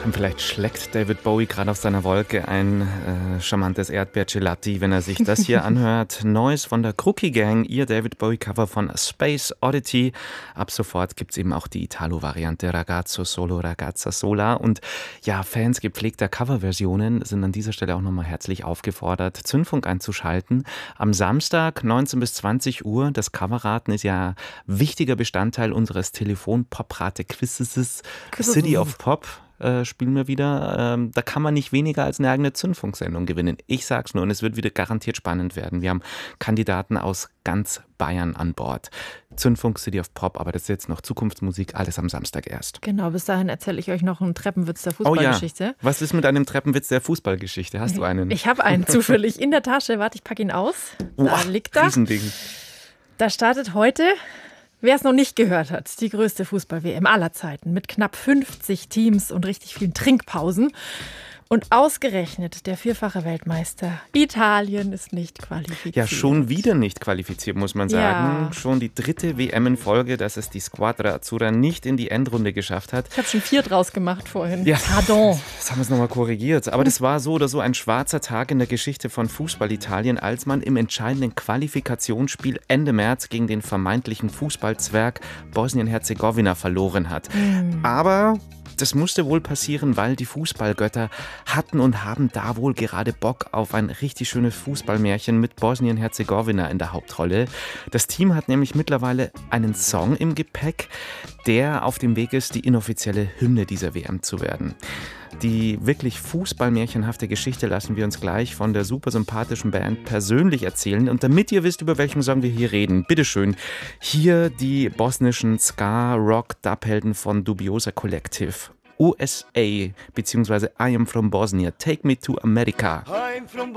Und vielleicht schlägt David Bowie gerade auf seiner Wolke ein charmantes Erdbeer-Gelati, wenn er sich das hier anhört. Neues von der Crookie Gang, ihr David Bowie-Cover von Space Oddity. Ab sofort gibt es eben auch die Italo-Variante Ragazzo Solo, Ragazza Sola. Und ja, Fans gepflegter Coverversionen sind an dieser Stelle auch nochmal herzlich aufgefordert, Zündfunk einzuschalten. Am Samstag 19 bis 20 Uhr. Das Coverraten ist ja wichtiger Bestandteil unseres Telefon-Pop-Rate-Quizzes. City of Pop spielen wir wieder. Da kann man nicht weniger als eine eigene Zündfunksendung gewinnen. Ich sag's nur und es wird wieder garantiert spannend werden. Wir haben Kandidaten aus ganz Bayern an Bord. Zündfunk, City of Pop, aber das ist jetzt noch Zukunftsmusik, alles am Samstag erst. Genau, bis dahin erzähle ich euch noch einen Treppenwitz der Fußballgeschichte. Oh ja. Was ist mit einem Treppenwitz der Fußballgeschichte? Hast du einen? Ich habe einen zufällig in der Tasche. Warte, ich packe ihn aus. Da liegt er. Riesending. Da startet heute, wer es noch nicht gehört hat, die größte Fußball-WM aller Zeiten mit knapp 50 Teams und richtig vielen Trinkpausen. Und ausgerechnet der vierfache Weltmeister Italien ist nicht qualifiziert. Ja, schon wieder nicht qualifiziert, muss man sagen. Ja. Schon die dritte WM in Folge, dass es die Squadra Azzurra nicht in die Endrunde geschafft hat. Ich habe schon 4 draus gemacht vorhin. Ja, Pardon. das haben wir es nochmal korrigiert. Aber das war so oder so ein schwarzer Tag in der Geschichte von Fußball-Italien, als man im entscheidenden Qualifikationsspiel Ende März gegen den vermeintlichen Fußballzwerg Bosnien-Herzegowina verloren hat. Aber das musste wohl passieren, weil die Fußballgötter hatten und haben da wohl gerade Bock auf ein richtig schönes Fußballmärchen mit Bosnien-Herzegowina in der Hauptrolle. Das Team hat nämlich mittlerweile einen Song im Gepäck, der auf dem Weg ist, die inoffizielle Hymne dieser WM zu werden. Die wirklich fußballmärchenhafte Geschichte lassen wir uns gleich von der super sympathischen Band persönlich erzählen. Und damit ihr wisst, über welchen Song wir hier reden, bitteschön, hier die bosnischen Ska-Rock-Dubhelden von Dubiosa Collective. USA bzw. I Am From Bosnia, Take Me to America.